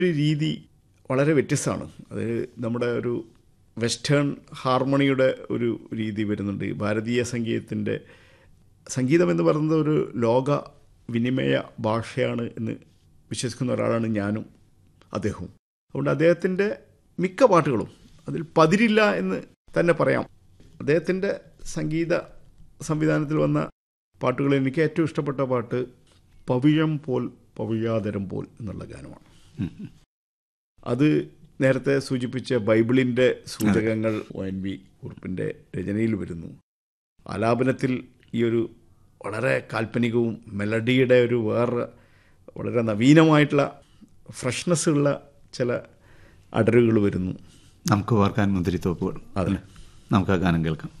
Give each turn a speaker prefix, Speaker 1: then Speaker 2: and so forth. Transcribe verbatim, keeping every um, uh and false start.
Speaker 1: ഒരു രീതി വളരെ വ്യത്യസ്തമാണ്. അത് നമ്മുടെ ഒരു വെസ്റ്റേൺ ഹാർമണിയുടെ ഒരു രീതി വരുന്നുണ്ട്. ഭാരതീയ സംഗീതത്തിൻ്റെ സംഗീതം എന്ന് പറയുന്നത് ഒരു ലോക വിനിമയ ഭാഷയാണ് എന്ന് വിശ്വസിക്കുന്ന ഒരാളാണ് ഞാനും അദ്ദേഹവും. അതുകൊണ്ട് അദ്ദേഹത്തിൻ്റെ മിക്ക പാട്ടുകളും അതിൽ പതിരില്ല എന്ന് തന്നെ പറയാം. അദ്ദേഹത്തിൻ്റെ സംഗീത സംവിധാനത്തിൽ വന്ന പാട്ടുകളിൽ എനിക്ക് ഏറ്റവും ഇഷ്ടപ്പെട്ട പാട്ട് പവിഴം പോൽ പവിഴാതരം പോൽ എന്നുള്ള ഗാനമാണ്. അത് നേരത്തെ സൂചിപ്പിച്ച ബൈബിളിൻ്റെ സൂചകങ്ങൾ ഒ എൻ വി കുറുപ്പിൻ്റെ രചനയിൽ വരുന്നു. ആലാപനത്തിൽ ഈ ഒരു വളരെ കാൽപ്പനികവും മെലഡിയുടെ ഒരു വേറെ വളരെ നവീനമായിട്ടുള്ള ഫ്രഷ്നെസ് ഉള്ള ചില അടരുകൾ വരുന്നു.
Speaker 2: നമുക്ക് ഓർക്കാൻ മുന്തിരിത്തോപ്പുകൾ.
Speaker 1: അതെ,
Speaker 2: നമുക്ക് ആ ഗാനം കേൾക്കാം.